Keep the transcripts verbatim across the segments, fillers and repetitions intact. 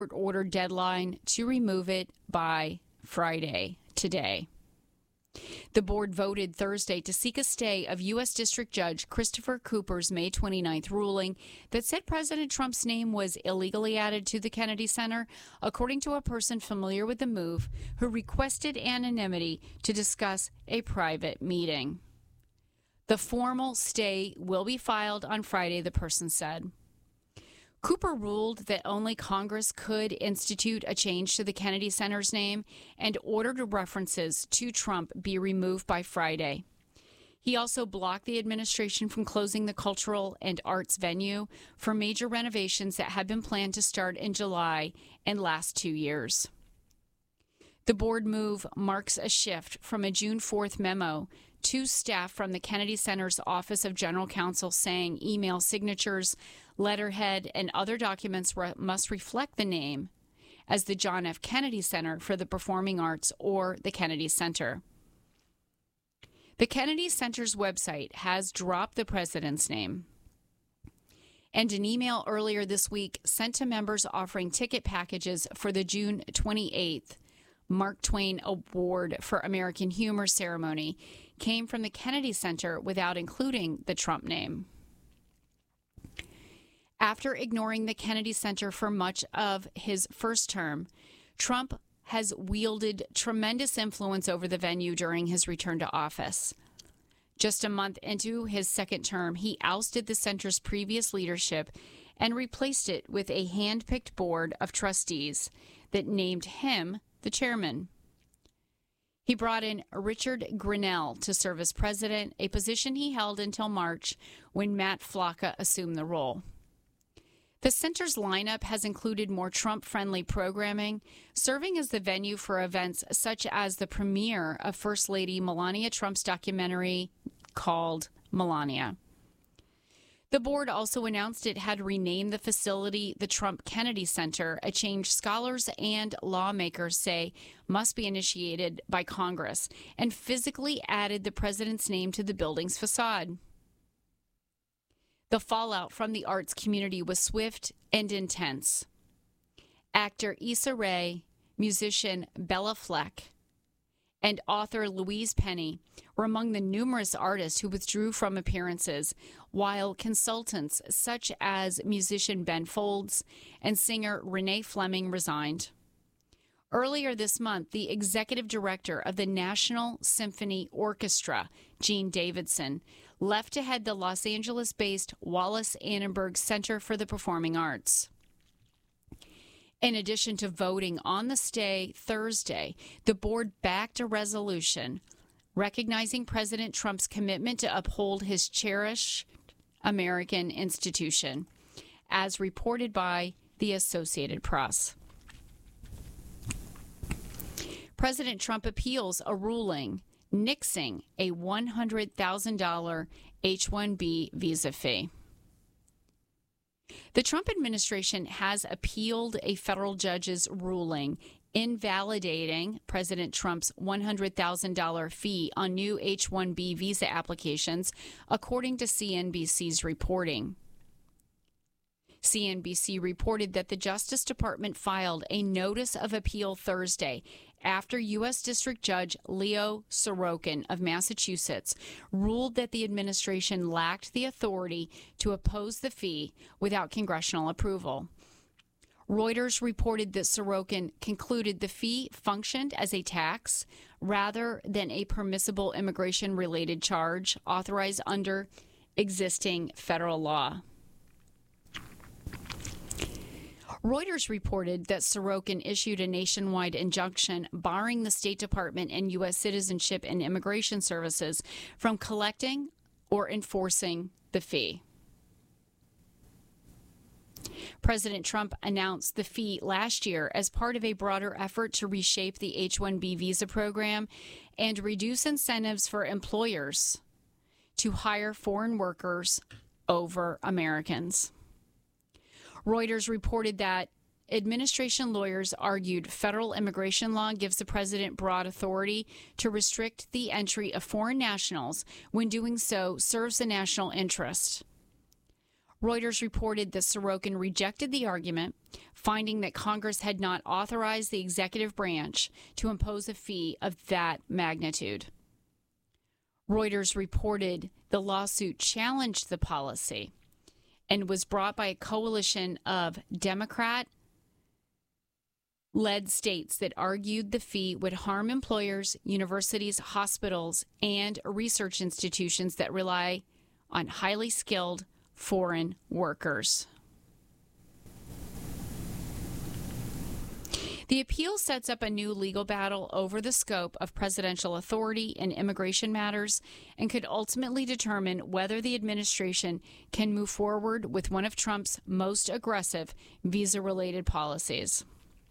order deadline to remove it by Friday, today. The board voted Thursday to seek a stay of U S. District Judge Christopher Cooper's May twenty-ninth ruling that said President Trump's name was illegally added to the Kennedy Center, according to a person familiar with the move who requested anonymity to discuss a private meeting. The formal stay will be filed on Friday, the person said. Cooper ruled that only Congress could institute a change to the Kennedy Center's name and ordered references to Trump be removed by Friday. He also blocked the administration from closing the cultural and arts venue for major renovations that had been planned to start in July and last two years. The board move marks a shift from a June fourth memo to staff from the Kennedy Center's Office of General Counsel saying email signatures, letterhead, and other documents re- must reflect the name as the John F. Kennedy Center for the Performing Arts or the Kennedy Center. The Kennedy Center's website has dropped the president's name. And an email earlier this week sent to members offering ticket packages for the June twenty-eighth Mark Twain Award for American Humor ceremony came from the Kennedy Center without including the Trump name. After ignoring the Kennedy Center for much of his first term, Trump has wielded tremendous influence over the venue during his return to office. Just a month into his second term, he ousted the center's previous leadership and replaced it with a hand-picked board of trustees that named him the chairman. He brought in Richard Grinnell to serve as president, a position he held until March when Matt Flocka assumed the role. The center's lineup has included more Trump-friendly programming, serving as the venue for events such as the premiere of First Lady Melania Trump's documentary called Melania. The board also announced it had renamed the facility the Trump Kennedy Center, a change scholars and lawmakers say must be initiated by Congress, and physically added the president's name to the building's facade. The fallout from the arts community was swift and intense. Actor Issa Rae, musician Bella Fleck, and author Louise Penny were among the numerous artists who withdrew from appearances, while consultants such as musician Ben Folds and singer Renee Fleming resigned. Earlier this month, the executive director of the National Symphony Orchestra, Gene Davidson, left to head the Los Angeles-based Wallace Annenberg Center for the Performing Arts. In addition to voting on the stay Thursday, the board backed a resolution recognizing President Trump's commitment to uphold his cherished American institution, as reported by the Associated Press. President Trump appeals a ruling nixing a one hundred thousand dollars H one B visa fee. The Trump administration has appealed a federal judge's ruling invalidating President Trump's one hundred thousand dollars fee on new H one B visa applications, according to C N B C's reporting. C N B C reported that the Justice Department filed a notice of appeal Thursday after U S. District Judge Leo Sorokin of Massachusetts ruled that the administration lacked the authority to oppose the fee without congressional approval. Reuters reported that Sorokin concluded the fee functioned as a tax rather than a permissible immigration-related charge authorized under existing federal law. Reuters reported that Sorokin issued a nationwide injunction barring the State Department and U S. Citizenship and Immigration Services from collecting or enforcing the fee. President Trump announced the fee last year as part of a broader effort to reshape the H one B visa program and reduce incentives for employers to hire foreign workers over Americans. Reuters reported that administration lawyers argued federal immigration law gives the president broad authority to restrict the entry of foreign nationals when doing so serves the national interest. Reuters reported that Sorokin rejected the argument, finding that Congress had not authorized the executive branch to impose a fee of that magnitude. Reuters reported the lawsuit challenged the policy and was brought by a coalition of Democrat-led states that argued the fee would harm employers, universities, hospitals, and research institutions that rely on highly skilled foreign workers. The appeal sets up a new legal battle over the scope of presidential authority in immigration matters and could ultimately determine whether the administration can move forward with one of Trump's most aggressive visa-related policies.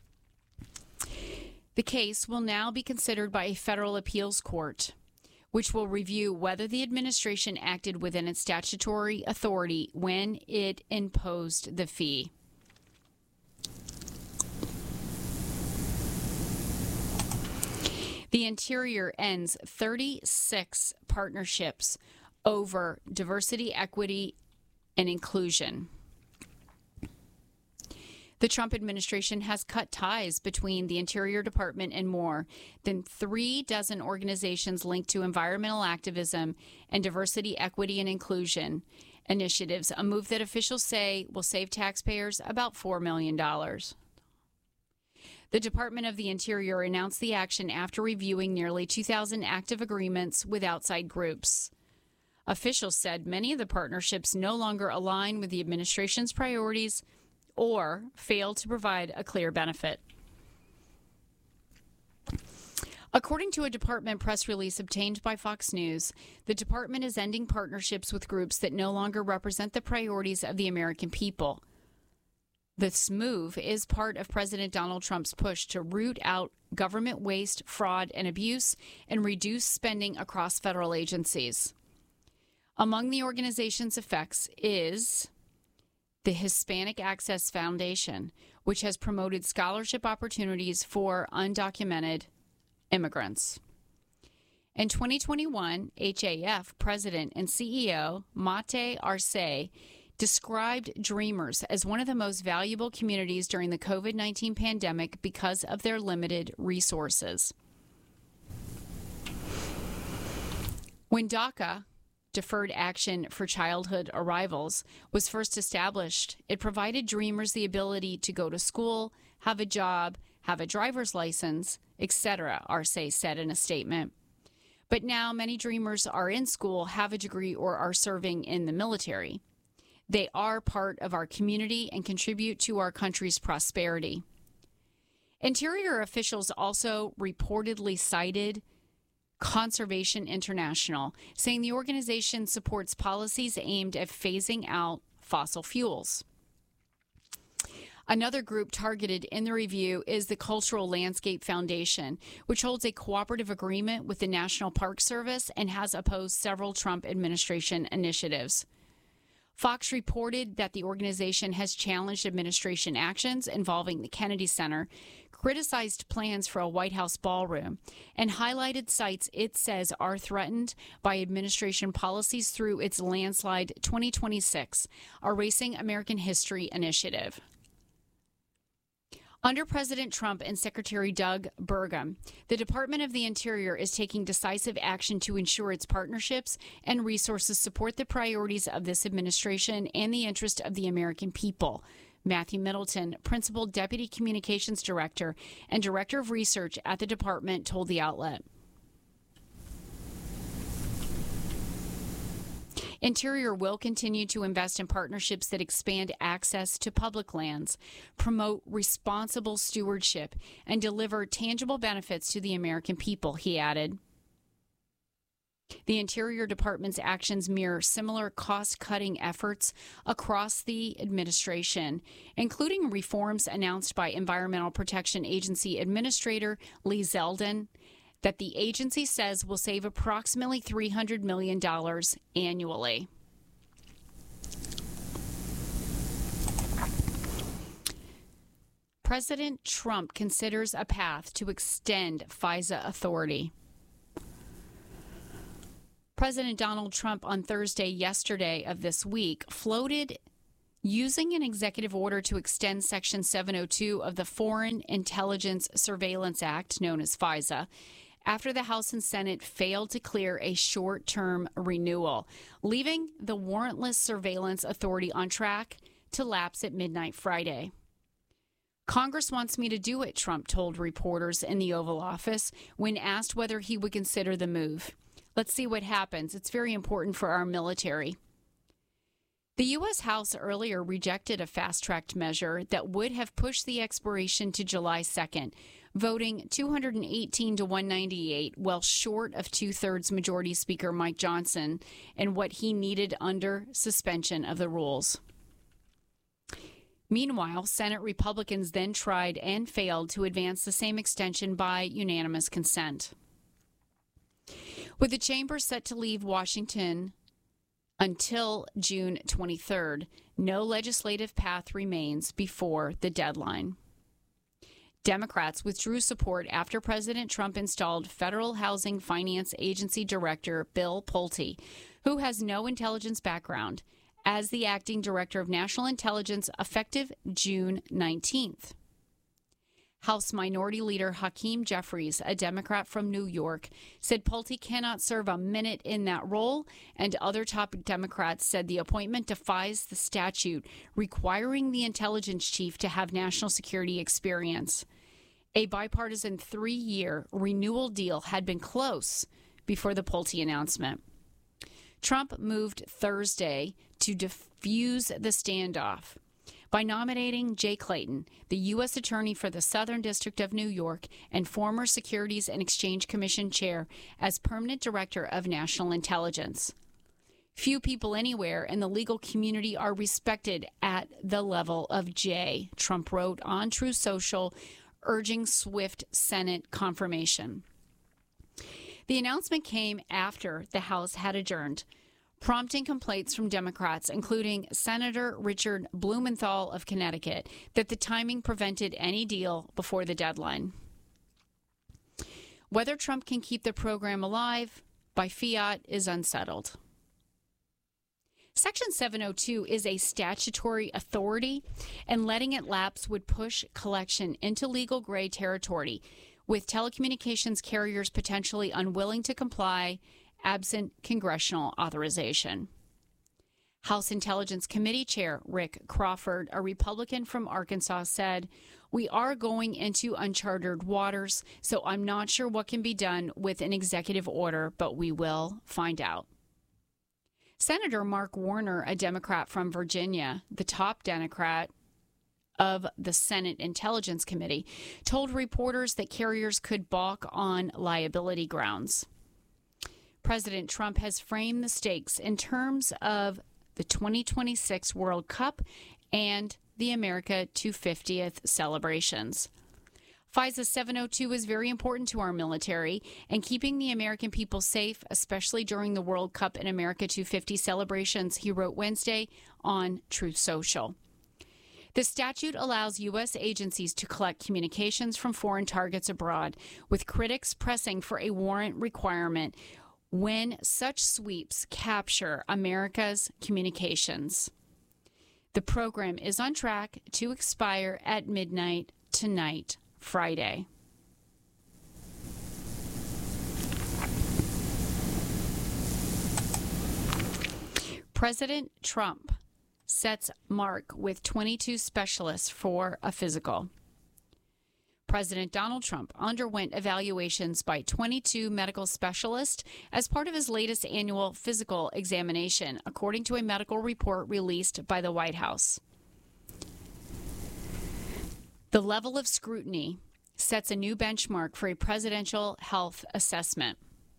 The case will now be considered by a federal appeals court, which will review whether the administration acted within its statutory authority when it imposed the fee. The Interior ends thirty-six partnerships over diversity, equity, and inclusion. The Trump administration has cut ties between the Interior Department and more than three dozen organizations linked to environmental activism and diversity, equity, and inclusion initiatives, a move that officials say will save taxpayers about four million dollars. The Department of the Interior announced the action after reviewing nearly two thousand active agreements with outside groups. Officials said many of the partnerships no longer align with the administration's priorities or fail to provide a clear benefit. According to a department press release obtained by Fox News, the department is ending partnerships with groups that no longer represent the priorities of the American people. This move is part of President Donald Trump's push to root out government waste, fraud, and abuse and reduce spending across federal agencies. Among the organization's effects is the Hispanic Access Foundation, which has promoted scholarship opportunities for undocumented immigrants. In twenty twenty-one, H A F President and C E O Mate Arce described Dreamers as one of the most valuable communities during the COVID nineteen pandemic because of their limited resources. When DACA, Deferred Action for Childhood Arrivals, was first established, it provided Dreamers the ability to go to school, have a job, have a driver's license, et cetera, Arce said in a statement. But now many Dreamers are in school, have a degree, or are serving in the military. They are part of our community and contribute to our country's prosperity. Interior officials also reportedly cited Conservation International, saying the organization supports policies aimed at phasing out fossil fuels. Another group targeted in the review is the Cultural Landscape Foundation, which holds a cooperative agreement with the National Park Service and has opposed several Trump administration initiatives. Fox reported that the organization has challenged administration actions involving the Kennedy Center, criticized plans for a White House ballroom, and highlighted sites it says are threatened by administration policies through its Landslide twenty twenty-six, Erasing American History initiative. Under President Trump and Secretary Doug Burgum, the Department of the Interior is taking decisive action to ensure its partnerships and resources support the priorities of this administration and the interest of the American people. Matthew Middleton, Principal Deputy Communications Director and Director of Research at the department, told the outlet. Interior will continue to invest in partnerships that expand access to public lands, promote responsible stewardship, and deliver tangible benefits to the American people, he added. The Interior Department's actions mirror similar cost-cutting efforts across the administration, including reforms announced by Environmental Protection Agency Administrator Lee Zeldin, that the agency says will save approximately three hundred million dollars annually. President Trump considers a path to extend FISA authority. President Donald Trump on Thursday, yesterday of this week, floated using an executive order to extend Section seven oh two of the Foreign Intelligence Surveillance Act, known as FISA, after the House and Senate failed to clear a short-term renewal, leaving the warrantless surveillance authority on track to lapse at midnight Friday. Congress wants me to do it, Trump told reporters in the Oval Office when asked whether he would consider the move. Let's see what happens. It's very important for our military. The U S. House earlier rejected a fast-tracked measure that would have pushed the expiration to July second, voting two hundred eighteen to one ninety-eight, well short of two-thirds Majority Speaker Mike Johnson and what he needed under suspension of the rules. Meanwhile, Senate Republicans then tried and failed to advance the same extension by unanimous consent. With the chamber set to leave Washington until June twenty-third, no legislative path remains before the deadline. Democrats withdrew support after President Trump installed Federal Housing Finance Agency Director Bill Pulte, who has no intelligence background, as the acting director of national intelligence effective June nineteenth. House Minority Leader Hakeem Jeffries, a Democrat from New York, said Pulte cannot serve a minute in that role, and other top Democrats said the appointment defies the statute requiring the intelligence chief to have national security experience. A bipartisan three-year renewal deal had been close before the Pulte announcement. Trump moved Thursday to defuse the standoff by nominating Jay Clayton, the U S attorney for the Southern District of New York and former Securities and Exchange Commission chair, as permanent director of national intelligence. Few people anywhere in the legal community are respected at the level of Jay, Trump wrote on Truth Social, urging swift Senate confirmation. The announcement came after the House had adjourned, prompting complaints from Democrats, including Senator Richard Blumenthal of Connecticut, that the timing prevented any deal before the deadline. Whether Trump can keep the program alive by fiat is unsettled. Section seven oh two is a statutory authority, and letting it lapse would push collection into legal gray territory, with telecommunications carriers potentially unwilling to comply absent congressional authorization. House Intelligence Committee Chair Rick Crawford, a Republican from Arkansas, said, "We are going into uncharted waters, so I'm not sure what can be done with an executive order, but we will find out." Senator Mark Warner, a Democrat from Virginia, the top Democrat of the Senate Intelligence Committee, told reporters that carriers could balk on liability grounds. President Trump has framed the stakes in terms of the twenty twenty-six World Cup and the America two hundred fiftieth celebrations. FISA seven oh two is very important to our military and keeping the American people safe, especially during the World Cup and America two hundred fifty celebrations, he wrote Wednesday on Truth Social. The statute allows U S agencies to collect communications from foreign targets abroad, with critics pressing for a warrant requirement when such sweeps capture America's communications. The program is on track to expire at midnight tonight, Friday. President Trump sets mark with twenty-two specialists for a physical. President Donald Trump underwent evaluations by twenty-two medical specialists as part of his latest annual physical examination, according to a medical report released by the White House. The level of scrutiny sets a new benchmark for a presidential health assessment.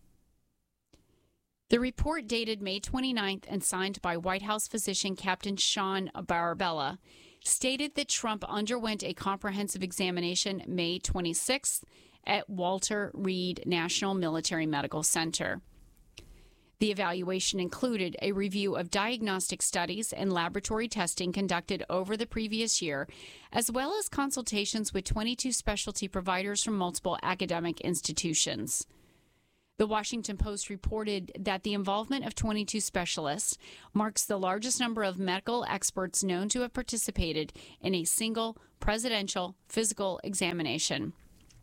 The report, dated May twenty-ninth and signed by White House physician Captain Sean Barbella, stated that Trump underwent a comprehensive examination May twenty-sixth at Walter Reed National Military Medical Center. The evaluation included a review of diagnostic studies and laboratory testing conducted over the previous year, as well as consultations with twenty-two specialty providers from multiple academic institutions. The Washington Post reported that the involvement of twenty-two specialists marks the largest number of medical experts known to have participated in a single presidential physical examination.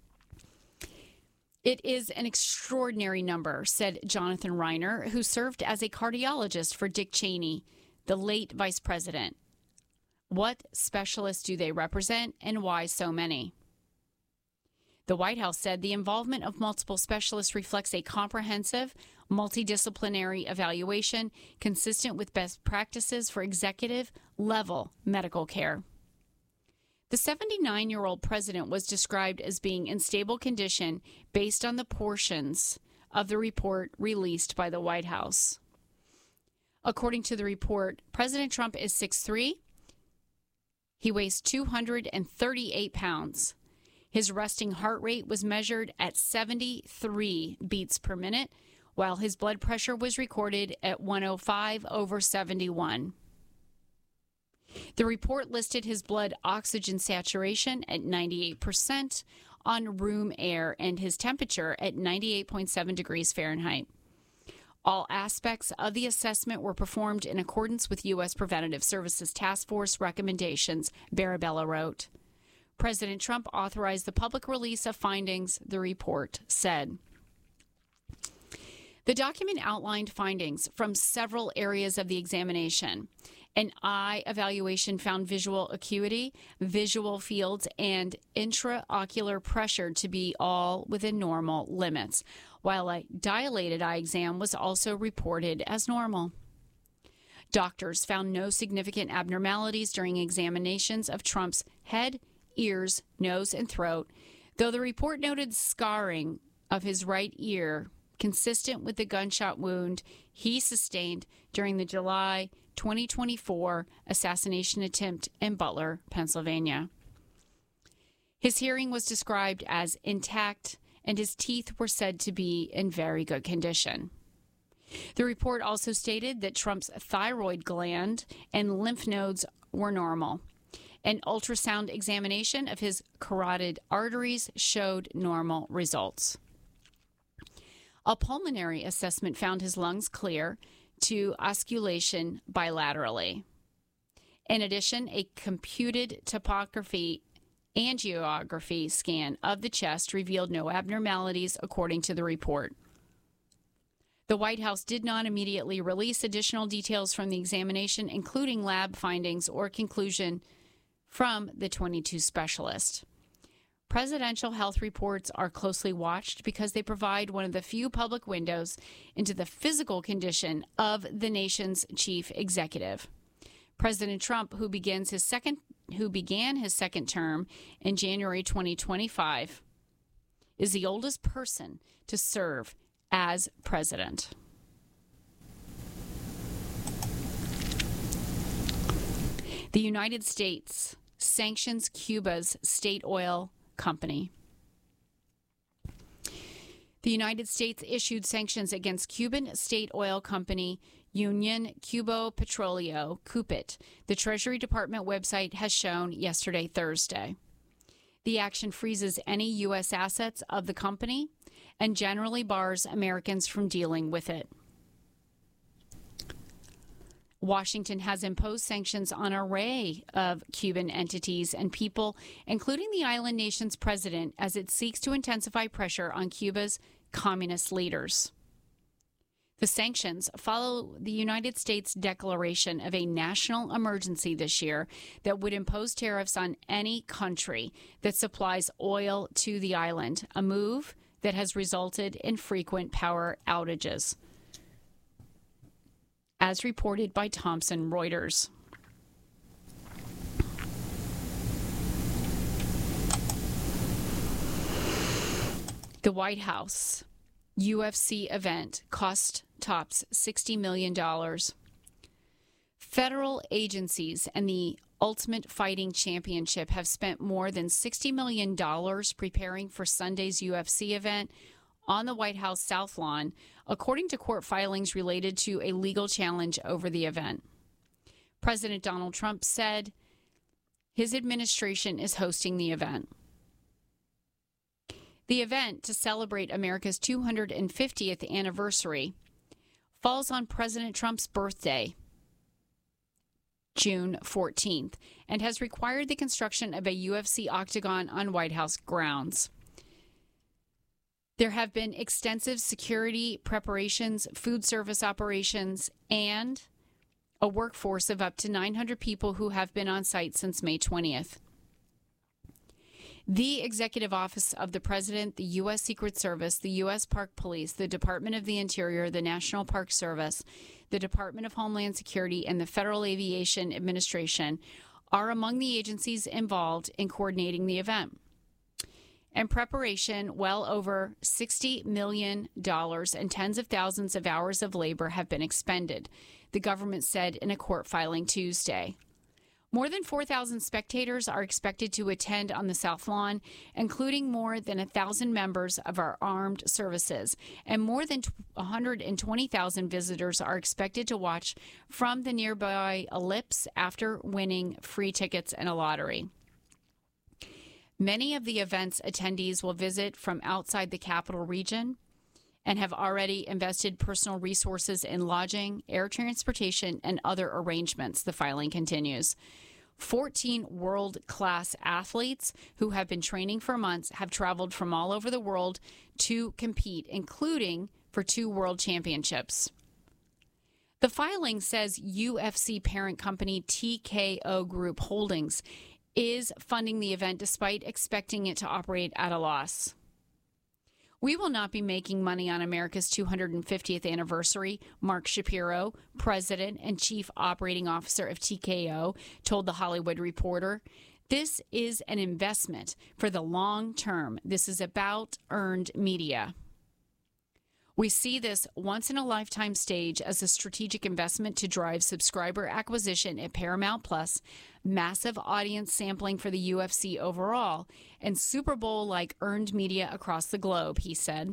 It is an extraordinary number, said Jonathan Reiner, who served as a cardiologist for Dick Cheney, the late vice president. What specialists do they represent, and why so many? The White House said the involvement of multiple specialists reflects a comprehensive, multidisciplinary evaluation consistent with best practices for executive-level medical care. The seventy-nine-year-old president was described as being in stable condition based on the portions of the report released by the White House. According to the report, President Trump is six foot three. He weighs two hundred thirty-eight pounds. His resting heart rate was measured at seventy-three beats per minute, while his blood pressure was recorded at one oh five over seventy-one. The report listed his blood oxygen saturation at ninety-eight percent on room air and his temperature at ninety-eight point seven degrees Fahrenheit. All aspects of the assessment were performed in accordance with U S Preventative Services Task Force recommendations, Barabella wrote. President Trump authorized the public release of findings, the report said. The document outlined findings from several areas of the examination. An eye evaluation found visual acuity, visual fields, and intraocular pressure to be all within normal limits, while a dilated eye exam was also reported as normal. Doctors found no significant abnormalities during examinations of Trump's head, ears, nose, and throat, though the report noted scarring of his right ear consistent with the gunshot wound he sustained during the July twenty twenty-four assassination attempt in Butler, Pennsylvania. His hearing was described as intact, and his teeth were said to be in very good condition. The report also stated that Trump's thyroid gland and lymph nodes were normal. An ultrasound examination of his carotid arteries showed normal results. A pulmonary assessment found his lungs clear to osculation bilaterally. In addition, a computed topography angiography scan of the chest revealed no abnormalities, according to the report. The White House did not immediately release additional details from the examination, including lab findings or conclusion from the twenty-two specialists. Presidential health reports are closely watched because they provide one of the few public windows into the physical condition of the nation's chief executive. President Trump, who begins his second, who began his second term in January twenty twenty-five, is the oldest person to serve as president. The United States sanctions Cuba's state oil company. The United States issued sanctions against Cuban state oil company Union Cubo Petroleo, CUPIT, the Treasury Department website has shown yesterday, Thursday. The action freezes any U S assets of the company and generally bars Americans from dealing with it. Washington has imposed sanctions on an array of Cuban entities and people, including the island nation's president, as it seeks to intensify pressure on Cuba's communist leaders. The sanctions follow the United States' declaration of a national emergency this year that would impose tariffs on any country that supplies oil to the island, a move that has resulted in frequent power outages, as reported by Thomson Reuters. The White House U F C event cost tops sixty million dollars. Federal agencies and the Ultimate Fighting Championship have spent more than sixty million dollars preparing for Sunday's U F C event on the White House South Lawn, according to court filings related to a legal challenge over the event. President Donald Trump said his administration is hosting the event. The event, to celebrate America's two hundred fiftieth anniversary, falls on President Trump's birthday, June fourteenth, and has required the construction of a U F C octagon on White House grounds. There have been extensive security preparations, food service operations, and a workforce of up to nine hundred people who have been on site since May twentieth. The Executive Office of the President, the U S Secret Service, the U S Park Police, the Department of the Interior, the National Park Service, the Department of Homeland Security, and the Federal Aviation Administration are among the agencies involved in coordinating the event. In preparation, well over sixty million dollars and tens of thousands of hours of labor have been expended, the government said in a court filing Tuesday. More than four thousand spectators are expected to attend on the South Lawn, including more than one thousand members of our armed services, and more than one hundred twenty thousand visitors are expected to watch from the nearby Ellipse after winning free tickets in a lottery. Many of the event's attendees will visit from outside the capital region and have already invested personal resources in lodging, air transportation, and other arrangements, the filing continues. fourteen world-class athletes who have been training for months have traveled from all over the world to compete, including for two world championships. The filing says U F C parent company T K O Group Holdings is funding the event despite expecting it to operate at a loss. We will not be making money on America's two hundred fiftieth anniversary, Mark Shapiro, president and chief operating officer of T K O, told The Hollywood Reporter. This is an investment for the long term. This is about earned media. We see this once-in-a-lifetime stage as a strategic investment to drive subscriber acquisition at Paramount Plus, massive audience sampling for the U F C overall, and Super Bowl-like earned media across the globe, he said.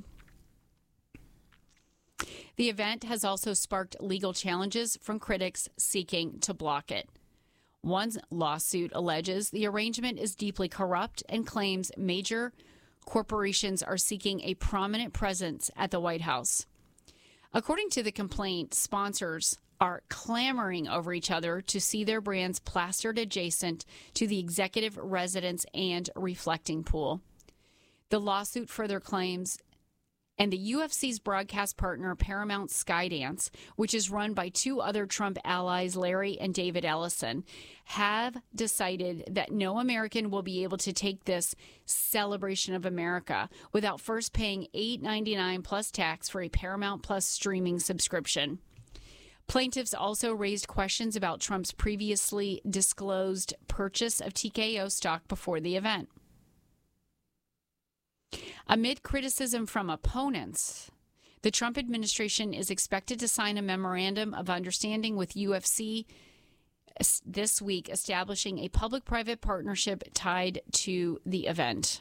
The event has also sparked legal challenges from critics seeking to block it. One lawsuit alleges the arrangement is deeply corrupt and claims major corporations are seeking a prominent presence at the White House. According to the complaint, sponsors are clamoring over each other to see their brands plastered adjacent to the executive residence and reflecting pool. The lawsuit further claims, and the U F C's broadcast partner, Paramount Skydance, which is run by two other Trump allies, Larry and David Ellison, have decided that no American will be able to take this celebration of America without first paying eight dollars and ninety-nine cents plus tax for a Paramount Plus streaming subscription. Plaintiffs also raised questions about Trump's previously disclosed purchase of T K O stock before the event. Amid criticism from opponents, the Trump administration is expected to sign a memorandum of understanding with U F C this week, establishing a public-private partnership tied to the event.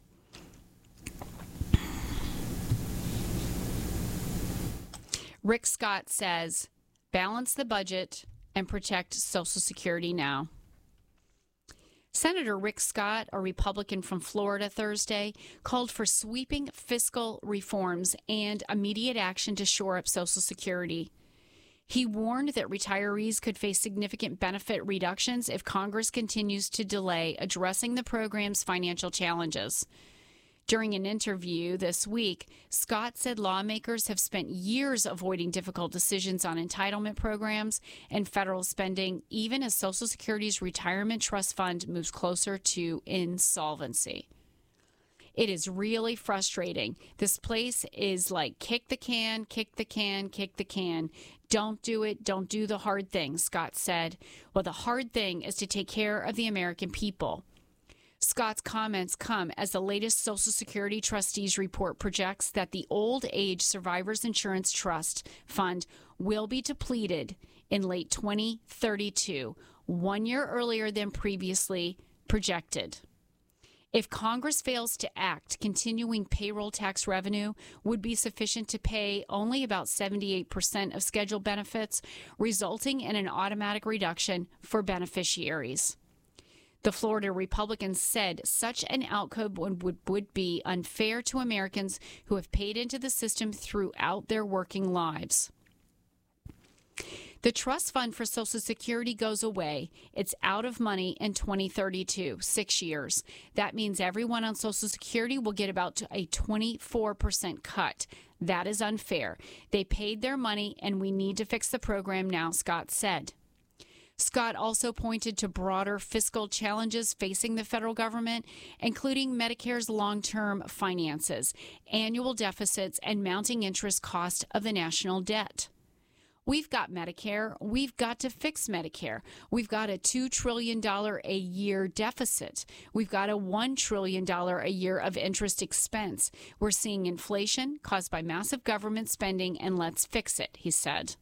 Rick Scott says, balance the budget and protect Social Security now. Senator Rick Scott, a Republican from Florida, Thursday, called for sweeping fiscal reforms and immediate action to shore up Social Security. He warned that retirees could face significant benefit reductions if Congress continues to delay addressing the program's financial challenges. During an interview this week, Scott said lawmakers have spent years avoiding difficult decisions on entitlement programs and federal spending, even as Social Security's retirement trust fund moves closer to insolvency. It is really frustrating. This place is like kick the can, kick the can, kick the can. Don't do it. Don't do the hard thing, Scott said. Well, the hard thing is to take care of the American people. Scott's comments come as the latest Social Security trustees report projects that the Old Age Survivors Insurance Trust Fund will be depleted in late twenty thirty-two, one year earlier than previously projected. If Congress fails to act, continuing payroll tax revenue would be sufficient to pay only about seventy-eight percent of scheduled benefits, resulting in an automatic reduction for beneficiaries. The Florida Republicans said such an outcome would, would, would be unfair to Americans who have paid into the system throughout their working lives. The trust fund for Social Security goes away. It's out of money in twenty thirty-two, six years. That means everyone on Social Security will get about a twenty-four percent cut. That is unfair. They paid their money, and we need to fix the program now, Scott said. Scott also pointed to broader fiscal challenges facing the federal government, including Medicare's long-term finances, annual deficits, and mounting interest cost of the national debt. We've got Medicare. We've got to fix Medicare. We've got a two trillion dollars a year deficit. We've got a one trillion dollars a year of interest expense. We're seeing inflation caused by massive government spending, and let's fix it, he said.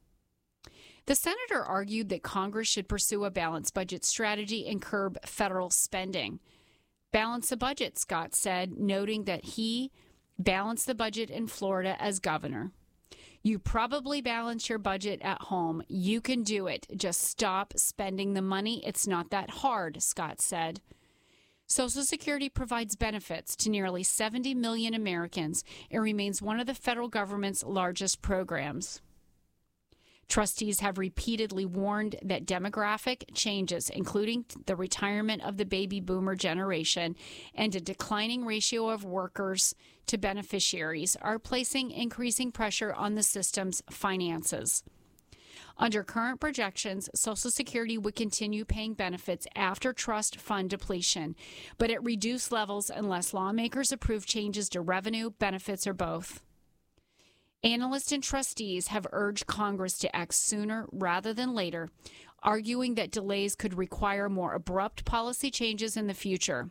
The senator argued that Congress should pursue a balanced budget strategy and curb federal spending. Balance the budget, Scott said, noting that he balanced the budget in Florida as governor. You probably balance your budget at home. You can do it. Just stop spending the money. It's not that hard, Scott said. Social Security provides benefits to nearly seventy million Americans. It remains one of the federal government's largest programs. Trustees have repeatedly warned that demographic changes, including the retirement of the baby boomer generation and a declining ratio of workers to beneficiaries, are placing increasing pressure on the system's finances. Under current projections, Social Security would continue paying benefits after trust fund depletion, but at reduced levels unless lawmakers approve changes to revenue, benefits, or both. Analysts and trustees have urged Congress to act sooner rather than later, arguing that delays could require more abrupt policy changes in the future.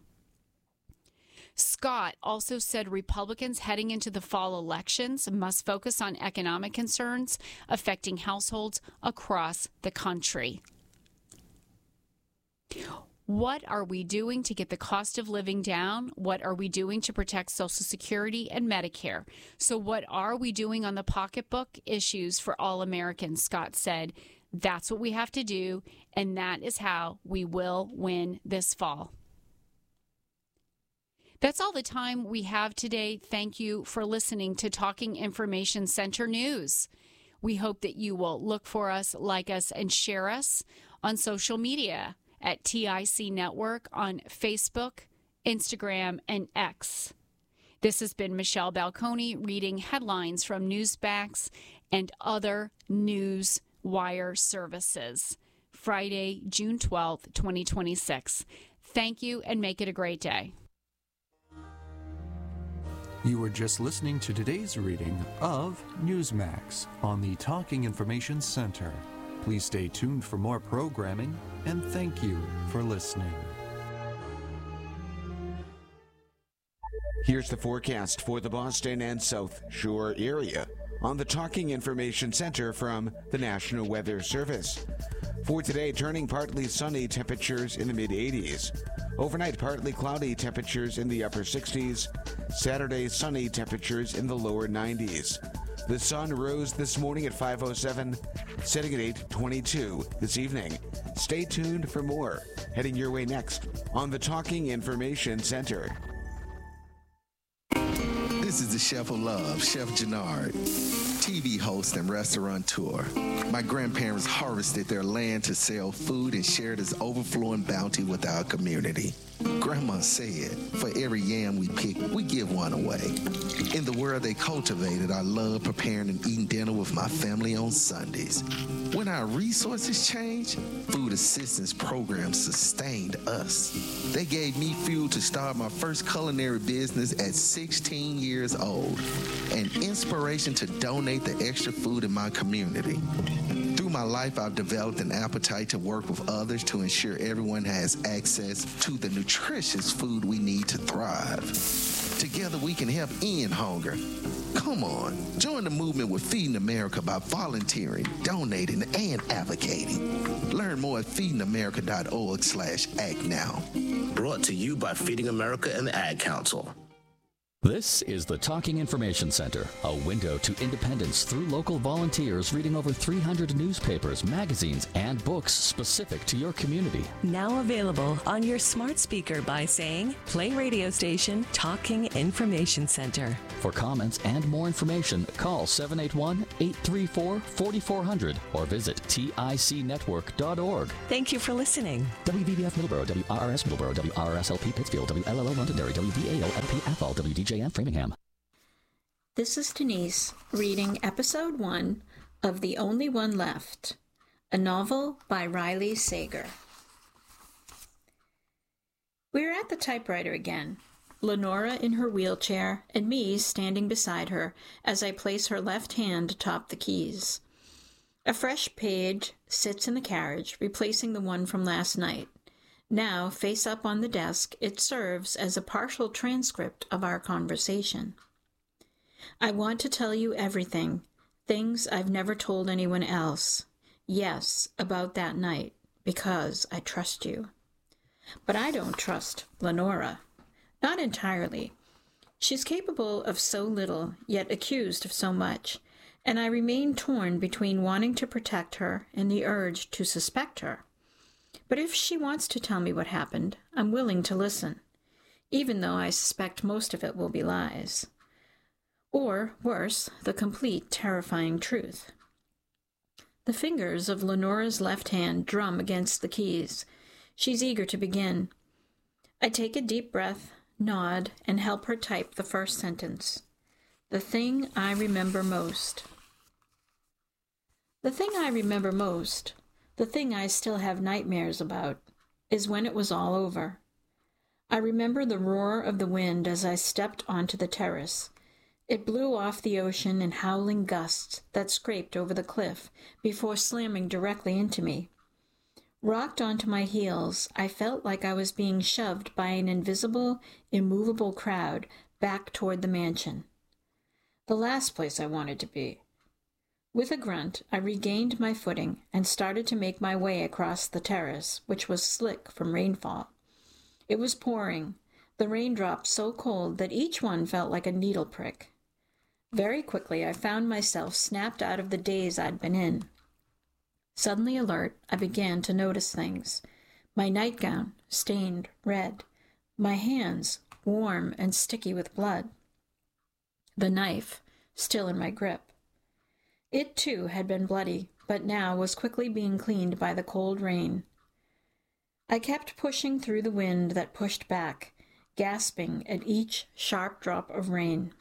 Scott also said Republicans heading into the fall elections must focus on economic concerns affecting households across the country. What are we doing to get the cost of living down? What are we doing to protect Social Security and Medicare? So what are we doing on the pocketbook issues for all Americans? Scott said, that's what we have to do, and that is how we will win this fall. That's all the time we have today. Thank you for listening to Talking Information Center News. We hope that you will look for us, like us, and share us on social media at T I C Network on Facebook, Instagram, and X. This has been Michelle Balconi reading headlines from Newsmax and other news wire services. Friday, June twelfth, twenty twenty-six. Thank you, and make it a great day. You were just listening to today's reading of Newsmax on the Talking Information Center. Please stay tuned for more programming, and thank you for listening. Here's the forecast for the Boston and South Shore area on the Talking Information Center from the National Weather Service. For today, turning partly sunny, temperatures in the mid eighties. Overnight, partly cloudy, temperatures in the upper sixties. Saturday, sunny, temperatures in the lower nineties. The sun rose this morning at five oh seven, setting at eight twenty-two this evening. Stay tuned for more. Heading your way next on the Talking Information Center. This is the Chef of Love, Chef Jannard, T V host and restaurateur. My grandparents harvested their land to sell food and share this overflowing bounty with our community. Grandma said, for every yam we pick, we give one away. In the world they cultivated, I love preparing and eating dinner with my family on Sundays. When our resources changed, food assistance programs sustained us. They gave me fuel to start my first culinary business at sixteen years old, and inspiration to donate the extra food in my community. Through my life, I've developed an appetite to work with others to ensure everyone has access to the nutritious food we need to thrive. Together, we can help end hunger. Come on, join the movement with Feeding America by volunteering, donating, and advocating. Learn more at feedingamerica.org slash act now. Brought to you by Feeding America and the Ad Council. This is the Talking Information Center, a window to independence through local volunteers reading over three hundred newspapers, magazines, and books specific to your community. Now available on your smart speaker by saying, play radio station Talking Information Center. For comments and more information, call seven eight one, eight three four, four four zero zero or visit tic network dot org. Thank you for listening. W V B F Middleborough, W R R S Middleborough, W R R S L P Pittsfield, W L L O Londonderry, W V A O L P Athol, W D J M Framingham. This is Denise reading episode one of The Only One Left, a novel by Riley Sager. We're at the typewriter again, Lenora in her wheelchair and me standing beside her as I place her left hand atop the keys. A fresh page sits in the carriage, replacing the one from last night. Now, face up on the desk, it serves as a partial transcript of our conversation. I want to tell you everything, things I've never told anyone else. Yes, about that night, because I trust you. But I don't trust Lenora. Not entirely. She's capable of so little, yet accused of so much, and I remain torn between wanting to protect her and the urge to suspect her. But if she wants to tell me what happened, I'm willing to listen, even though I suspect most of it will be lies. Or, worse, the complete, terrifying truth. The fingers of Lenora's left hand drum against the keys. She's eager to begin. I take a deep breath, nod, and help her type the first sentence. The thing I remember most. The thing I remember most, the thing I still have nightmares about, is when it was all over. I remember the roar of the wind as I stepped onto the terrace. It blew off the ocean in howling gusts that scraped over the cliff before slamming directly into me. Rocked onto my heels, I felt like I was being shoved by an invisible, immovable crowd back toward the mansion. The last place I wanted to be. With a grunt, I regained my footing and started to make my way across the terrace, which was slick from rainfall. It was pouring, the raindrops so cold that each one felt like a needle prick. Very quickly, I found myself snapped out of the daze I'd been in. Suddenly alert, I began to notice things. My nightgown, stained red. My hands, warm and sticky with blood. The knife, still in my grip. It, too, had been bloody, but now was quickly being cleaned by the cold rain. I kept pushing through the wind that pushed back, gasping at each sharp drop of rain.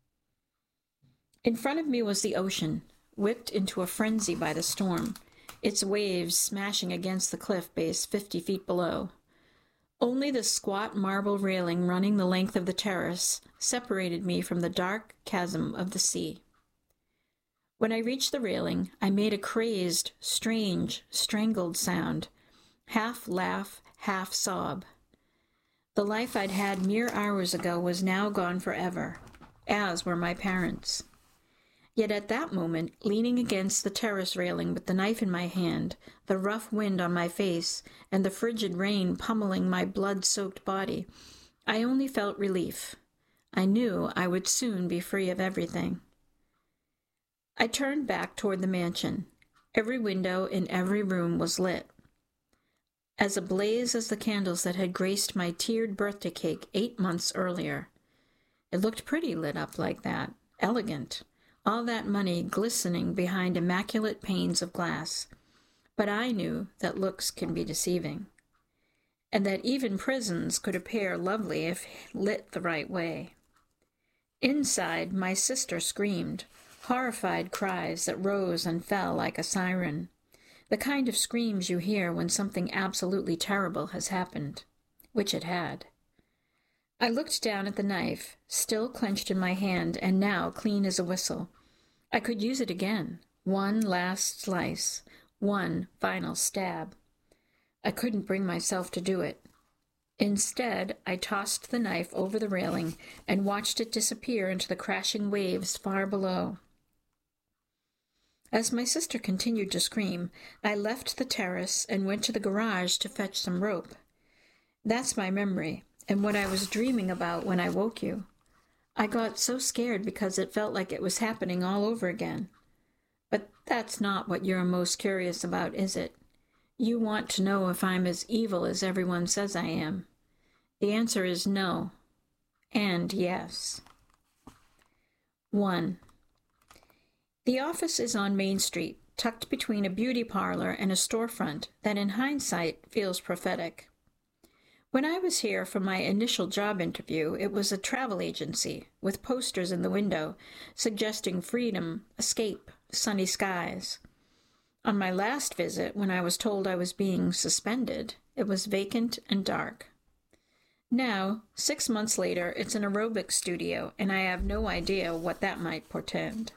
In front of me was the ocean, whipped into a frenzy by the storm, its waves smashing against the cliff base fifty feet below. Only the squat marble railing running the length of the terrace separated me from the dark chasm of the sea. When I reached the railing, I made a crazed, strange, strangled sound, half laugh, half sob. The life I'd had mere hours ago was now gone forever, as were my parents. Yet at that moment, leaning against the terrace railing with the knife in my hand, the rough wind on my face, and the frigid rain pummeling my blood-soaked body, I only felt relief. I knew I would soon be free of everything. I turned back toward the mansion. Every window in every room was lit. As ablaze as the candles that had graced my tiered birthday cake eight months earlier. It looked pretty lit up like that, elegant. All that money glistening behind immaculate panes of glass. But I knew that looks can be deceiving, and that even prisons could appear lovely if lit the right way. Inside, my sister screamed, horrified cries that rose and fell like a siren, the kind of screams you hear when something absolutely terrible has happened, which it had. I looked down at the knife, still clenched in my hand and now clean as a whistle. I could use it again, one last slice, one final stab. I couldn't bring myself to do it. Instead, I tossed the knife over the railing and watched it disappear into the crashing waves far below. As my sister continued to scream, I left the terrace and went to the garage to fetch some rope. That's my memory, and what I was dreaming about when I woke you. I got so scared because it felt like it was happening all over again. But that's not what you're most curious about, is it? You want to know if I'm as evil as everyone says I am. The answer is no, and yes. one. The office is on Main Street, tucked between a beauty parlor and a storefront that in hindsight feels prophetic. When I was here for my initial job interview, it was a travel agency with posters in the window suggesting freedom, escape, sunny skies. On my last visit, when I was told I was being suspended, it was vacant and dark. Now, six months later, it's an aerobic studio, and I have no idea what that might portend.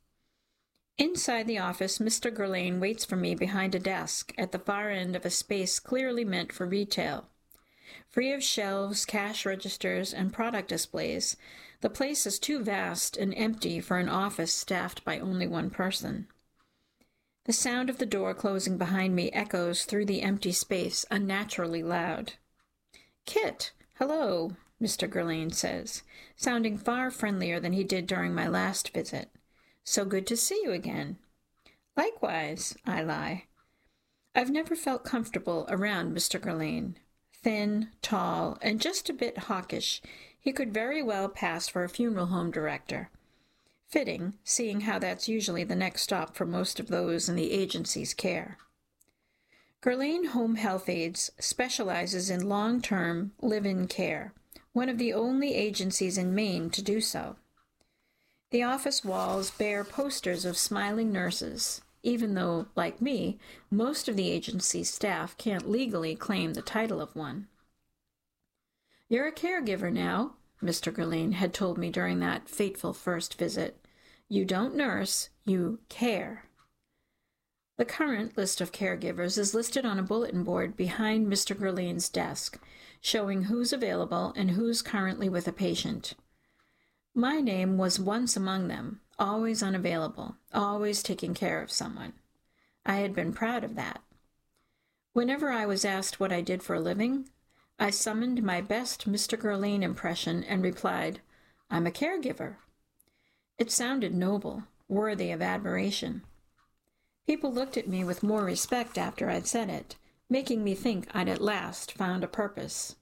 Inside the office, Mister Guerlain waits for me behind a desk at the far end of a space clearly meant for retail. Free of shelves, cash registers, and product displays, the place is too vast and empty for an office staffed by only one person. The sound of the door closing behind me echoes through the empty space, unnaturally loud. "Kit, hello," Mister Guerlain says, sounding far friendlier than he did during my last visit. "So good to see you again." "Likewise," I lie. I've never felt comfortable around Mister Guerlain. Thin, tall, and just a bit hawkish, he could very well pass for a funeral home director. Fitting, seeing how that's usually the next stop for most of those in the agency's care. Guerlain Home Health Aides specializes in long-term, live-in care, one of the only agencies in Maine to do so. The office walls bear posters of smiling nurses, even though, like me, most of the agency's staff can't legally claim the title of one. "You're a caregiver now," Mister Guerlain had told me during that fateful first visit. "You don't nurse, you care." The current list of caregivers is listed on a bulletin board behind Mister Guerlain's desk, showing who's available and who's currently with a patient. My name was once among them, always unavailable, always taking care of someone. I had been proud of that. Whenever I was asked what I did for a living, I summoned my best Mister Guerlain impression and replied, "I'm a caregiver." It sounded noble, worthy of admiration. People looked at me with more respect after I'd said it, making me think I'd at last found a purpose.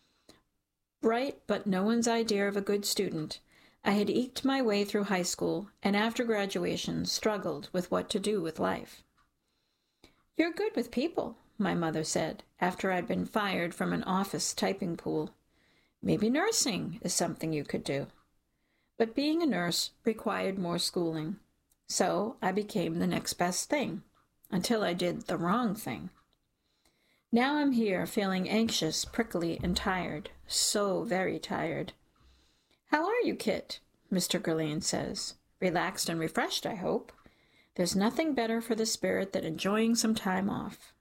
Bright but no one's idea of a good student, I had eked my way through high school, and after graduation struggled with what to do with life. "You're good with people," my mother said, after I'd been fired from an office typing pool. "Maybe nursing is something you could do." But being a nurse required more schooling, so I became the next best thing, until I did the wrong thing. Now I'm here feeling anxious, prickly, and tired, so very tired. "How are you, Kit?" Mister Guerlain says. "Relaxed and refreshed, I hope. There's nothing better for the spirit than enjoying some time off."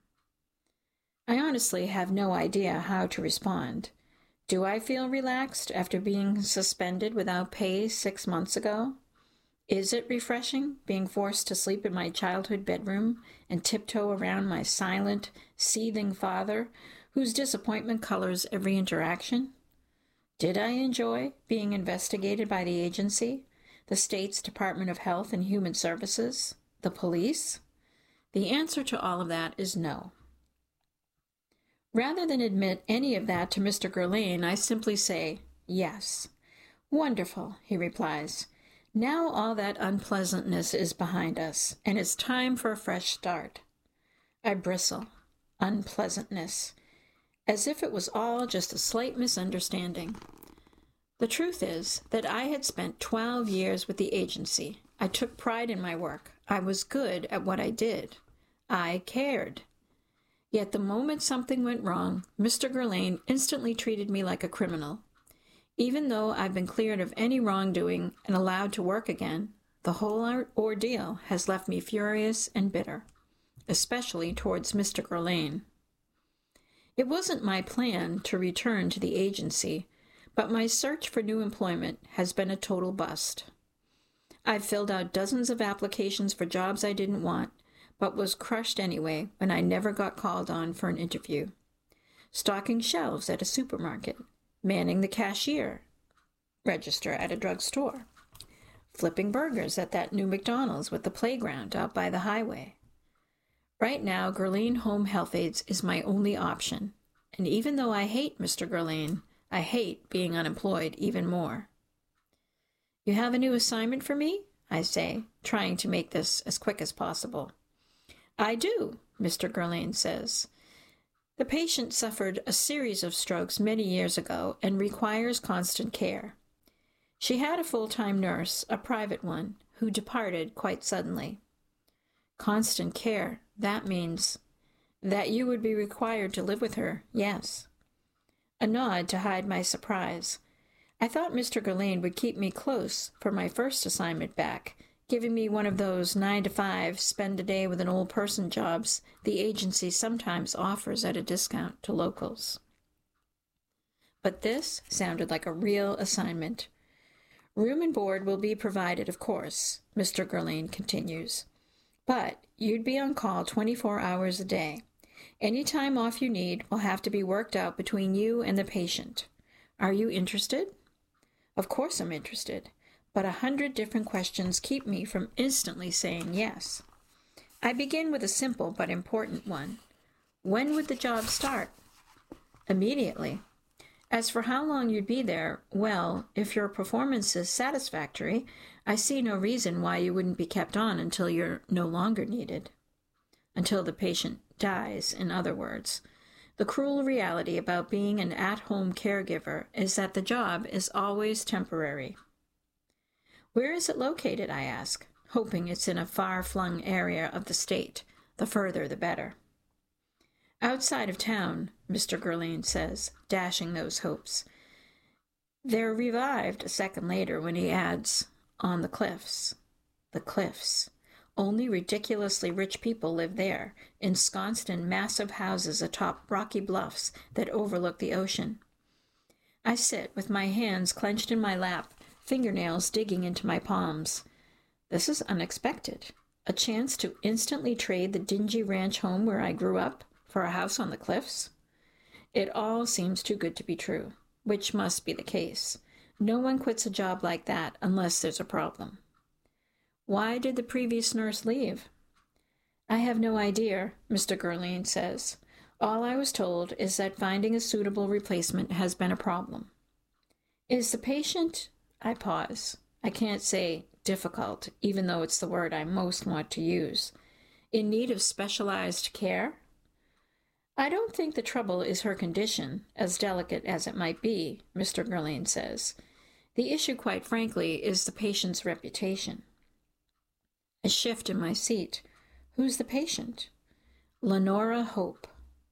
I honestly have no idea how to respond. Do I feel relaxed after being suspended without pay six months ago? Is it refreshing being forced to sleep in my childhood bedroom and tiptoe around my silent, seething father, whose disappointment colors every interaction? Did I enjoy being investigated by the agency, the state's Department of Health and Human Services, the police? The answer to all of that is no. Rather than admit any of that to Mister Guerlain, I simply say, "Yes." "Wonderful," he replies. "Now all that unpleasantness is behind us, and it's time for a fresh start." I bristle. Unpleasantness. As if it was all just a slight misunderstanding. The truth is that I had spent twelve years with the agency. I took pride in my work. I was good at what I did. I cared. Yet the moment something went wrong, Mister Guerlain instantly treated me like a criminal. Even though I've been cleared of any wrongdoing and allowed to work again, the whole ordeal has left me furious and bitter, especially towards Mister Guerlain. It wasn't my plan to return to the agency, but my search for new employment has been a total bust. I've filled out dozens of applications for jobs I didn't want, but was crushed anyway when I never got called on for an interview. Stocking shelves at a supermarket, manning the cashier, register at a drugstore, flipping burgers at that new McDonald's with the playground out by the highway. Right now, Guerlain Home Health Aides is my only option, and even though I hate Mister Guerlain, I hate being unemployed even more. You have a new assignment for me? I say, trying to make this as quick as possible. I do, Mister Guerlain says. The patient suffered a series of strokes many years ago and requires constant care. She had a full-time nurse, a private one, who departed quite suddenly. Constant care, that means that you would be required to live with her, yes. A nod to hide my surprise. I thought Mister Guerlain would keep me close for my first assignment back, giving me one of those nine to five, spend a day with an old person jobs the agency sometimes offers at a discount to locals. But this sounded like a real assignment. Room and board will be provided, of course, Mister Guerlain continues. But you'd be on call twenty-four hours a day. Any time off you need will have to be worked out between you and the patient. Are you interested? Of course I'm interested, but a hundred different questions keep me from instantly saying yes. I begin with a simple but important one. When would the job start? Immediately. As for how long you'd be there, well, if your performance is satisfactory, I see no reason why you wouldn't be kept on until you're no longer needed. Until the patient dies, in other words. The cruel reality about being an at-home caregiver is that the job is always temporary. Where is it located, I ask, hoping it's in a far-flung area of the state. The further, the better. Outside of town, Mister Guerlain says, dashing those hopes. They're revived a second later when he adds, on the cliffs. The cliffs. Only ridiculously rich people live there, ensconced in massive houses atop rocky bluffs that overlook the ocean. I sit with my hands clenched in my lap, fingernails digging into my palms. This is unexpected. A chance to instantly trade the dingy ranch home where I grew up for a house on the cliffs? It all seems too good to be true, which must be the case. No one quits a job like that unless there's a problem. Why did the previous nurse leave? I have no idea, Mister Guerlain says. All I was told is that finding a suitable replacement has been a problem. Is the patient... I pause. I can't say difficult, even though it's the word I most want to use. In need of specialized care? I don't think the trouble is her condition, as delicate as it might be, Mister Guerlain says. The issue, quite frankly, is the patient's reputation. A shift in my seat. Who's the patient? Lenora Hope.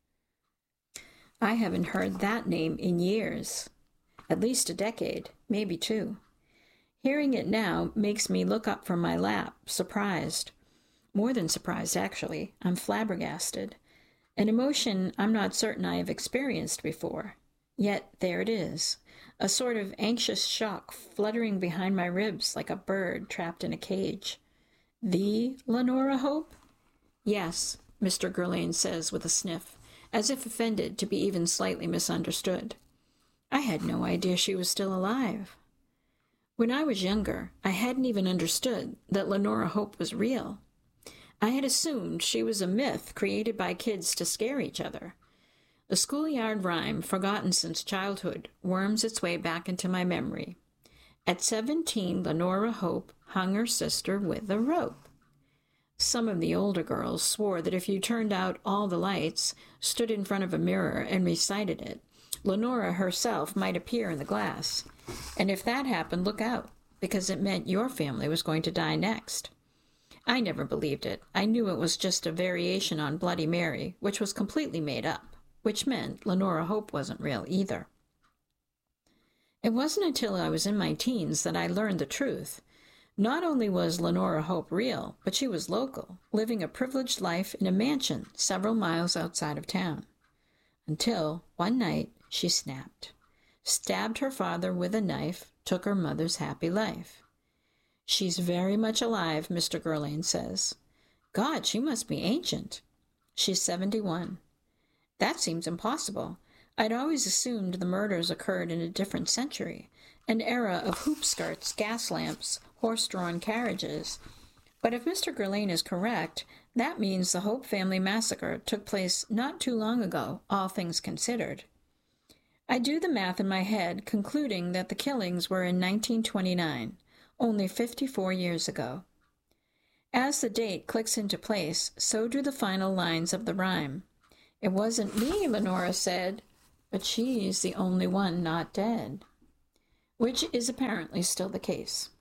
I haven't heard that name in years. At least a decade, maybe two. Hearing it now makes me look up from my lap, surprised. More than surprised, actually. I'm flabbergasted. An emotion I'm not certain I have experienced before. Yet there it is. A sort of anxious shock fluttering behind my ribs like a bird trapped in a cage. The Lenora Hope? Yes, Mister Guerlain says with a sniff, as if offended to be even slightly misunderstood. I had no idea she was still alive. When I was younger, I hadn't even understood that Lenora Hope was real. I had assumed she was a myth created by kids to scare each other. The schoolyard rhyme, forgotten since childhood, worms its way back into my memory. At seventeen, Lenora Hope hung her sister with a rope. Some of the older girls swore that if you turned out all the lights, stood in front of a mirror, and recited it, Lenora herself might appear in the glass. And if that happened, look out, because it meant your family was going to die next. I never believed it. I knew it was just a variation on Bloody Mary, which was completely made up, which meant Lenora Hope wasn't real either. It wasn't until I was in my teens that I learned the truth. Not only was Lenora Hope real, but she was local, living a privileged life in a mansion several miles outside of town. Until, one night, she snapped, stabbed her father with a knife, took her mother's happy life. She's very much alive, Mister Guerlain says. God, she must be ancient. She's seventy-one. That seems impossible. I'd always assumed the murders occurred in a different century, an era of hoop skirts, gas lamps, horse-drawn carriages. But if Mister Guerlain is correct, that means the Hope family massacre took place not too long ago, all things considered. I do the math in my head, concluding that the killings were in nineteen twenty-nine, only fifty-four years ago. As the date clicks into place, so do the final lines of the rhyme. It wasn't me, Lenora said, but she's the only one not dead. Which is apparently still the case.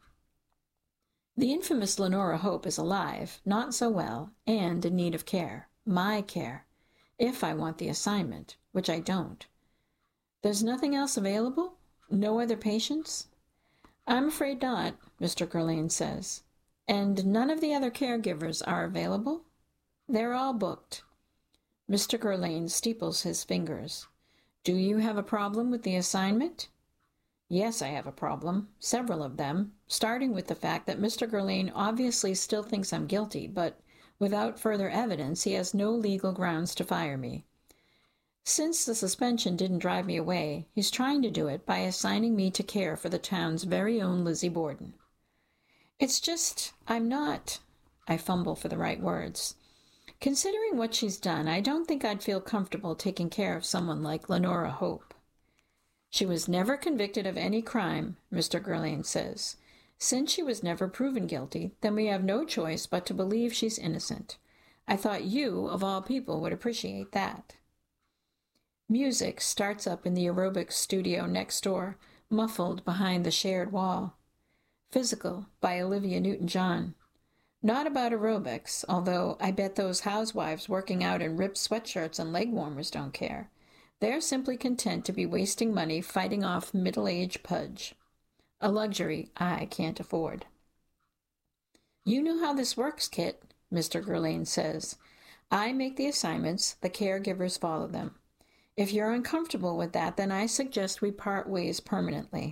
The infamous Lenora Hope is alive, not so well, and in need of care, my care, if I want the assignment, which I don't. There's nothing else available? No other patients? I'm afraid not, Mister Guerlain says. And none of the other caregivers are available? They're all booked. Mister Guerlain steeples his fingers. Do you have a problem with the assignment? Yes, I have a problem, several of them, starting with the fact that Mister Guerlain obviously still thinks I'm guilty, but without further evidence, he has no legal grounds to fire me. Since the suspension didn't drive me away, he's trying to do it by assigning me to care for the town's very own Lizzie Borden. It's just, I'm not, I fumble for the right words. Considering what she's done, I don't think I'd feel comfortable taking care of someone like Lenora Hope. She was never convicted of any crime, Mister Guerlain says. Since she was never proven guilty, then we have no choice but to believe she's innocent. I thought you, of all people, would appreciate that. Music starts up in the aerobics studio next door, muffled behind the shared wall. Physical by Olivia Newton-John. Not about aerobics, although I bet those housewives working out in ripped sweatshirts and leg warmers don't care. They're simply content to be wasting money fighting off middle-aged pudge, a luxury I can't afford. You know how this works, Kit, Mister Guerlain says. I make the assignments, the caregivers follow them. If you're uncomfortable with that, then I suggest we part ways permanently.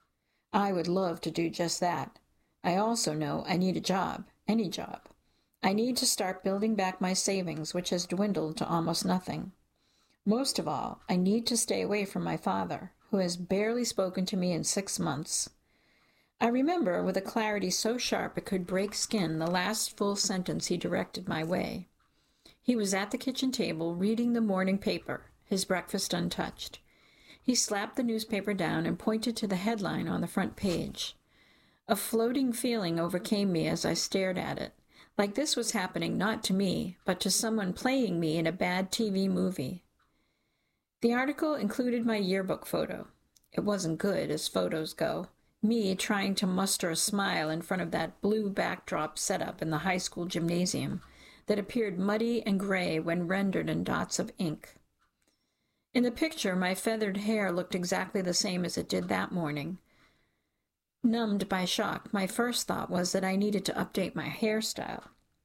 I would love to do just that. I also know I need a job, any job. I need to start building back my savings, which has dwindled to almost nothing. Most of all, I need to stay away from my father, who has barely spoken to me in six months. I remember with a clarity so sharp it could break skin the last full sentence he directed my way. He was at the kitchen table reading the morning paper, his breakfast untouched. He slapped the newspaper down and pointed to the headline on the front page. A floating feeling overcame me as I stared at it, like this was happening not to me, but to someone playing me in a bad T V movie. The article included my yearbook photo. It wasn't good, as photos go. Me trying to muster a smile in front of that blue backdrop setup in the high school gymnasium that appeared muddy and gray when rendered in dots of ink. In the picture, my feathered hair looked exactly the same as it did that morning. Numbed by shock, my first thought was that I needed to update my hairstyle.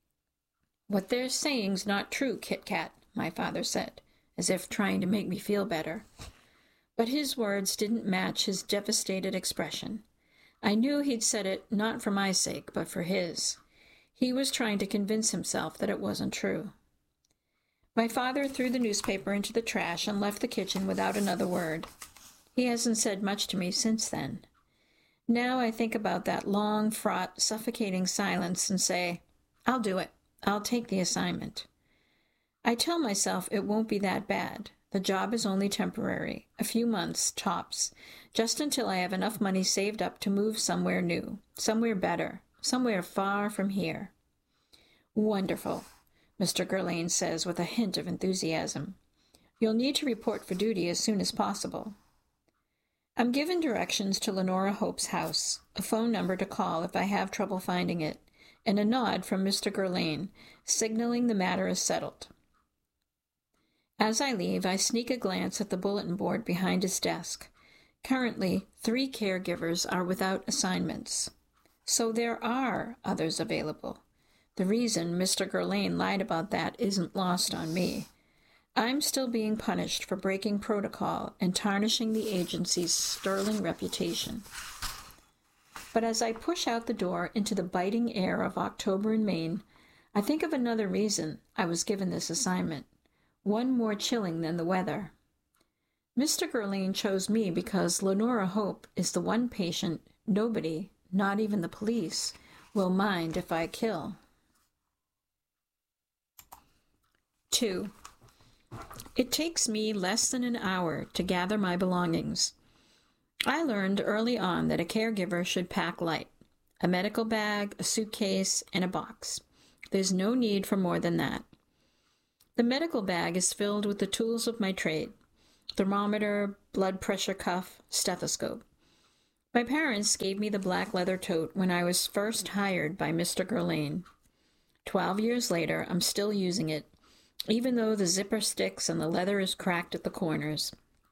What they're saying's not true, Kit Kat, my father said, as if trying to make me feel better. But his words didn't match his devastated expression. I knew he'd said it not for my sake, but for his. He was trying to convince himself that it wasn't true. My father threw the newspaper into the trash and left the kitchen without another word. He hasn't said much to me since then. Now I think about that long, fraught, suffocating silence and say, I'll do it. I'll take the assignment. I tell myself it won't be that bad. The job is only temporary, a few months, tops, just until I have enough money saved up to move somewhere new, somewhere better, somewhere far from here. Wonderful, Mister Guerlain says with a hint of enthusiasm. You'll need to report for duty as soon as possible. I'm given directions to Lenora Hope's house, a phone number to call if I have trouble finding it, and a nod from Mister Guerlain, signaling the matter is settled. As I leave, I sneak a glance at the bulletin board behind his desk. Currently, three caregivers are without assignments. So there are others available. The reason Mister Guerlain lied about that isn't lost on me. I'm still being punished for breaking protocol and tarnishing the agency's sterling reputation. But as I push out the door into the biting air of October in Maine, I think of another reason I was given this assignment. One more chilling than the weather. Mister Gerlain chose me because Lenora Hope is the one patient nobody, not even the police, will mind if I kill. Two. It takes me less than an hour to gather my belongings. I learned early on that a caregiver should pack light. A medical bag, a suitcase, and a box. There's no need for more than that. The medical bag is filled with the tools of my trade. Thermometer, blood pressure cuff, stethoscope. My parents gave me the black leather tote when I was first hired by Mister Gerlain. Twelve years later, I'm still using it, even though the zipper sticks and the leather is cracked at the corners.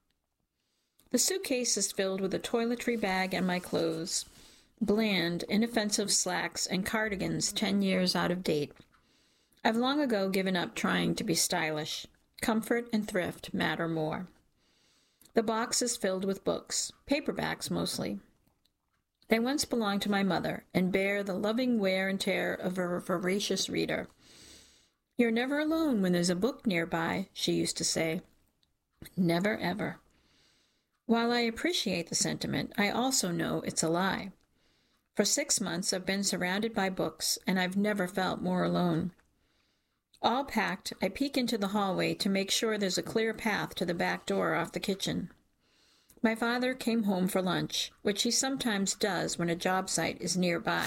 The suitcase is filled with a toiletry bag and my clothes. Bland, inoffensive slacks and cardigans ten years out of date. I've long ago given up trying to be stylish. Comfort and thrift matter more. The box is filled with books, paperbacks mostly. They once belonged to my mother and bear the loving wear and tear of a voracious reader. You're never alone when there's a book nearby, she used to say. Never, ever. While I appreciate the sentiment, I also know it's a lie. For six months, I've been surrounded by books, and I've never felt more alone. All packed, I peek into the hallway to make sure there's a clear path to the back door off the kitchen. My father came home for lunch, which he sometimes does when a job site is nearby.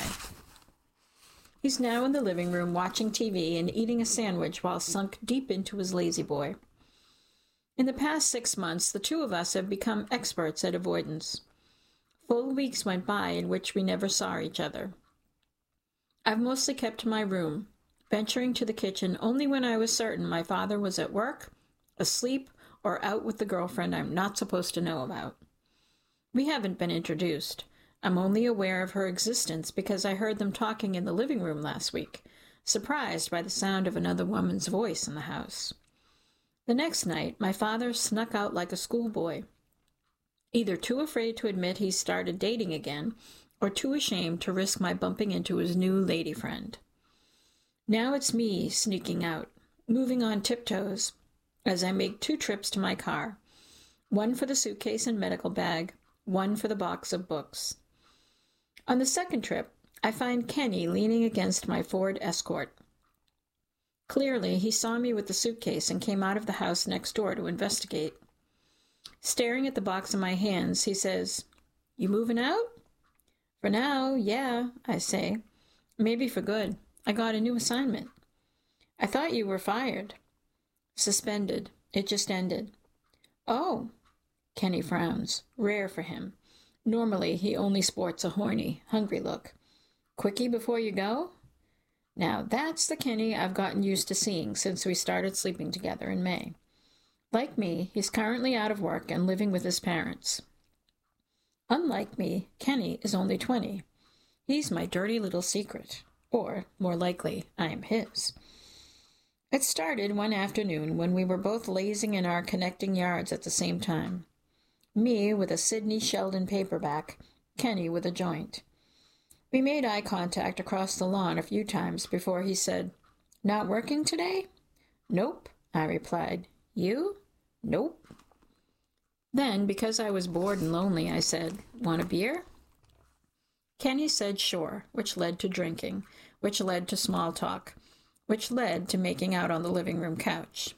He's now in the living room watching T V and eating a sandwich while sunk deep into his lazy boy. In the past six months, the two of us have become experts at avoidance. Full weeks went by in which we never saw each other. I've mostly kept to my room, venturing to the kitchen only when I was certain my father was at work, asleep, or out with the girlfriend I'm not supposed to know about. We haven't been introduced. I'm only aware of her existence because I heard them talking in the living room last week, surprised by the sound of another woman's voice in the house. The next night, my father snuck out like a schoolboy, either too afraid to admit he started dating again, or too ashamed to risk my bumping into his new lady friend. Now it's me sneaking out, moving on tiptoes, as I make two trips to my car, one for the suitcase and medical bag, one for the box of books. On the second trip, I find Kenny leaning against my Ford Escort. Clearly, he saw me with the suitcase and came out of the house next door to investigate. Staring at the box in my hands, he says, "You moving out?" "For now, yeah," I say. "Maybe for good. I got a new assignment." "I thought you were fired." "Suspended. It just ended." "Oh." Kenny frowns. Rare for him. Normally, he only sports a horny, hungry look. "Quickie before you go?" Now, that's the Kenny I've gotten used to seeing since we started sleeping together in May. Like me, he's currently out of work and living with his parents. Unlike me, Kenny is only twenty. He's my dirty little secret. Or, more likely, I'm his. It started one afternoon when we were both lazing in our connecting yards at the same time. Me with a Sidney Sheldon paperback, Kenny with a joint. We made eye contact across the lawn a few times before he said, "Not working today?" "Nope," I replied. "You?" "Nope." Then, because I was bored and lonely, I said, "Want a beer?" Kenny said sure, which led to drinking, which led to small talk, which led to making out on the living room couch.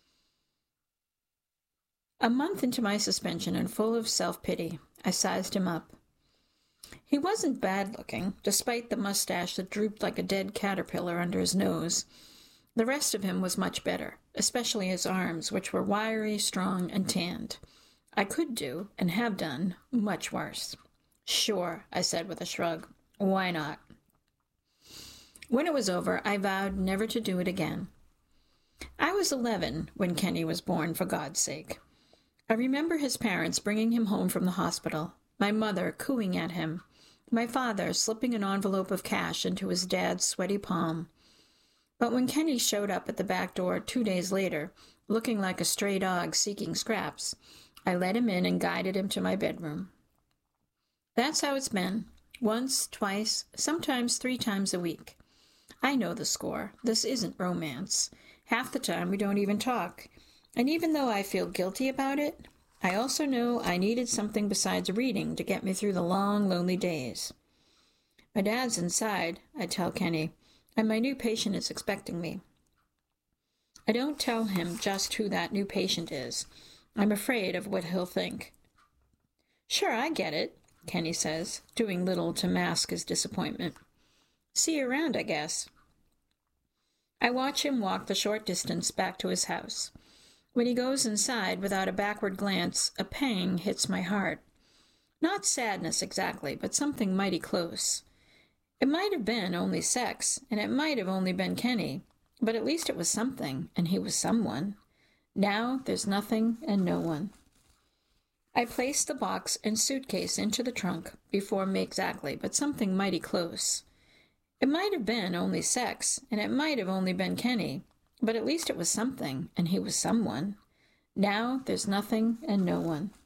A month into my suspension and full of self-pity, I sized him up. He wasn't bad-looking, despite the mustache that drooped like a dead caterpillar under his nose. The rest of him was much better, especially his arms, which were wiry, strong, and tanned. I could do, and have done, much worse. "Sure," I said with a shrug. "Why not?" When it was over, I vowed never to do it again. I was eleven when Kenny was born, for God's sake. I remember his parents bringing him home from the hospital, my mother cooing at him, my father slipping an envelope of cash into his dad's sweaty palm. But when Kenny showed up at the back door two days later, looking like a stray dog seeking scraps, I let him in and guided him to my bedroom. That's how it's been. Once, twice, sometimes three times a week. I know the score. This isn't romance. Half the time we don't even talk. And even though I feel guilty about it, I also know I needed something besides reading to get me through the long, lonely days. My dad's inside, I tell Kenny, and my new patient is expecting me. I don't tell him just who that new patient is. I'm afraid of what he'll think. Sure, I get it, Kenny says, doing little to mask his disappointment. See you around, I guess. I watch him walk the short distance back to his house. When he goes inside without a backward glance, a pang hits my heart. Not sadness exactly, but something mighty close. It might have been only sex, and it might have only been Kenny, but at least it was something, and he was someone. Now there's nothing and no one. I place the box and suitcase into the trunk before me exactly, but something mighty close. It might have been only sex, and it might have only been Kenny, but at least it was something, and he was someone. Now there's nothing and no one.